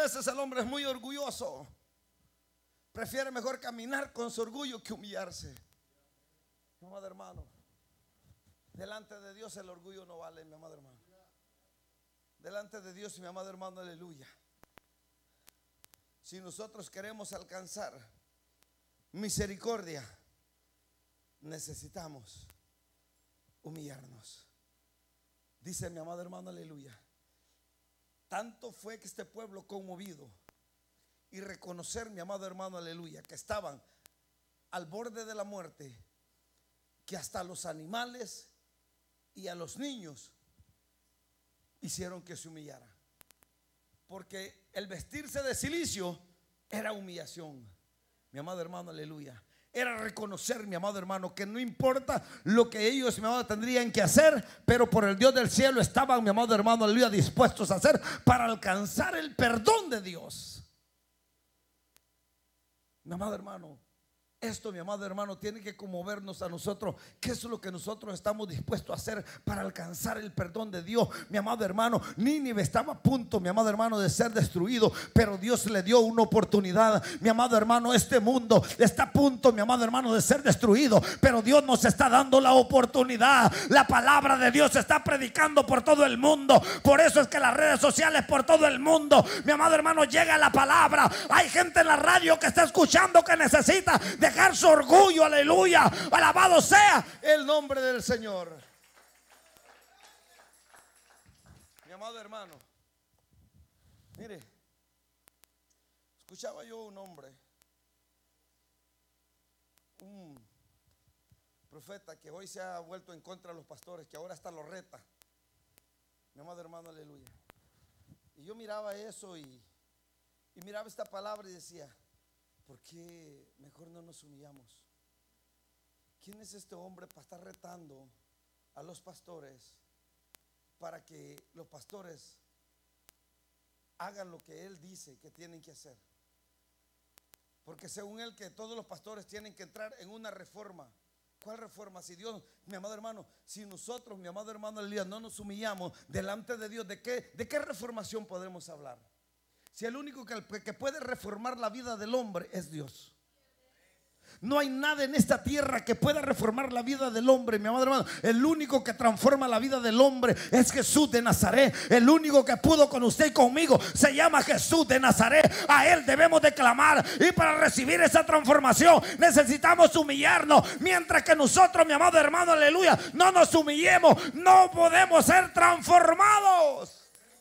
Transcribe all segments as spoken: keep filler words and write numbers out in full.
veces el hombre es muy orgulloso. Prefiere mejor caminar con su orgullo que humillarse. Mi amado hermano, delante de Dios el orgullo no vale, mi amado hermano. Delante de Dios, mi amado hermano, aleluya. Si nosotros queremos alcanzar misericordia, necesitamos humillarnos. Dice mi amado hermano, aleluya. Tanto fue que este pueblo conmovido y reconocer, mi amado hermano, aleluya, que estaban al borde de la muerte, que hasta a los animales y a los niños hicieron que se humillara. Porque el vestirse de cilicio era humillación, mi amado hermano, aleluya. Era reconocer, mi amado hermano, que no importa lo que ellos, mi amado, tendrían que hacer, pero por el Dios del cielo estaban, mi amado hermano, aleluya, dispuestos a hacer para alcanzar el perdón de Dios. Mi amado hermano, esto, mi amado hermano, tiene que conmovernos a nosotros. ¿Qué es lo que nosotros estamos dispuestos a hacer para alcanzar el perdón de Dios? Mi amado hermano, Nínive estaba a punto, mi amado hermano, de ser destruido, pero Dios le dio una oportunidad. Mi amado hermano, este mundo está a punto, mi amado hermano, de ser destruido, pero Dios nos está dando la oportunidad. La palabra de Dios se está predicando por todo el mundo. Por eso es que las redes sociales por todo el mundo, mi amado hermano, llega la palabra. Hay gente en la radio que está escuchando, que necesita de dejar su orgullo, aleluya. Alabado sea el nombre del Señor. Mi amado hermano, mire, escuchaba yo un hombre, un profeta que hoy se ha vuelto en contra de los pastores, que ahora hasta los reta. Mi amado hermano, aleluya. Y yo miraba eso y, y miraba esta palabra y decía: ¿por qué mejor no nos humillamos? ¿Quién es este hombre para estar retando a los pastores para que los pastores hagan lo que él dice que tienen que hacer? Porque según él, que todos los pastores tienen que entrar en una reforma. ¿Cuál reforma? Si Dios, mi amado hermano, si nosotros, mi amado hermano Elías, no nos humillamos delante de Dios, ¿de qué, de qué reformación podremos hablar? Si el único que, que puede reformar la vida del hombre es Dios. No hay nada en esta tierra que pueda reformar la vida del hombre, mi amado hermano. El único que transforma la vida del hombre es Jesús de Nazaret. El único que pudo con usted y conmigo se llama Jesús de Nazaret. A Él debemos de clamar, y para recibir esa transformación necesitamos humillarnos. Mientras que nosotros, mi amado hermano, aleluya, no nos humillemos, no podemos ser transformados.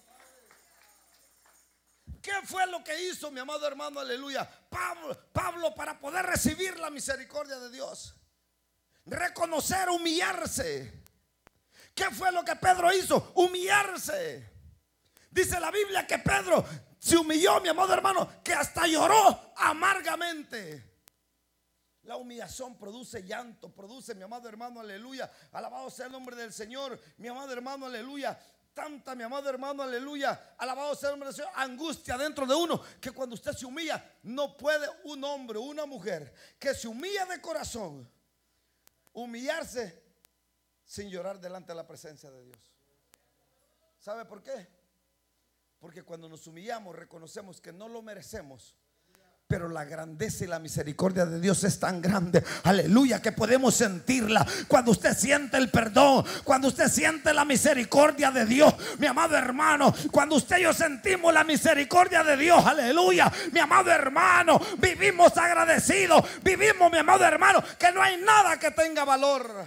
¿Qué fue lo que hizo, mi amado hermano, aleluya, Pablo, Pablo para poder recibir la misericordia de Dios? Reconocer, humillarse. ¿Qué fue lo que Pedro hizo? Humillarse. Dice la Biblia que Pedro se humilló, mi amado hermano, que hasta lloró amargamente. La humillación produce llanto, produce, mi amado hermano, aleluya, alabado sea el nombre del Señor, mi amado hermano, aleluya, tanta, mi amado hermano, aleluya, alabado sea el nombre del Señor, angustia dentro de uno, que cuando usted se humilla, no puede un hombre o una mujer que se humilla de corazón humillarse sin llorar delante de la presencia de Dios. ¿Sabe por qué? Porque cuando nos humillamos reconocemos que no lo merecemos, pero la grandeza y la misericordia de Dios es tan grande, aleluya, que podemos sentirla. Cuando usted siente el perdón, cuando usted siente la misericordia de Dios, mi amado hermano, cuando usted y yo sentimos la misericordia de Dios, aleluya, mi amado hermano, vivimos agradecidos, vivimos, mi amado hermano, que no hay nada que tenga valor.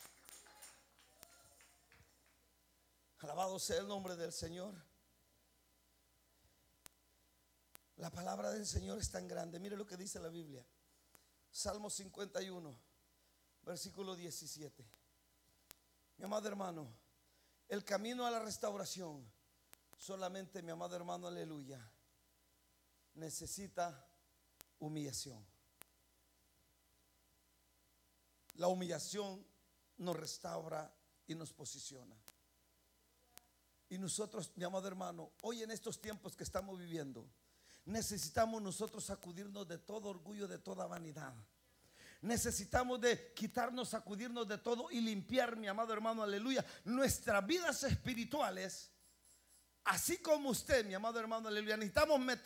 Alabado sea el nombre del Señor. La palabra del Señor es tan grande. Mire lo que dice la Biblia. Salmo cincuenta y uno, versículo diecisiete. Mi amado hermano, el camino a la restauración solamente, mi amado hermano, aleluya, necesita humillación. La humillación nos restaura y nos posiciona. Y nosotros, mi amado hermano, hoy en estos tiempos que estamos viviendo, necesitamos nosotros sacudirnos de todo orgullo, de toda vanidad. Necesitamos de quitarnos, sacudirnos de todo y limpiar, mi amado hermano, aleluya, nuestras vidas espirituales. Así como usted, mi amado hermano, aleluya, necesitamos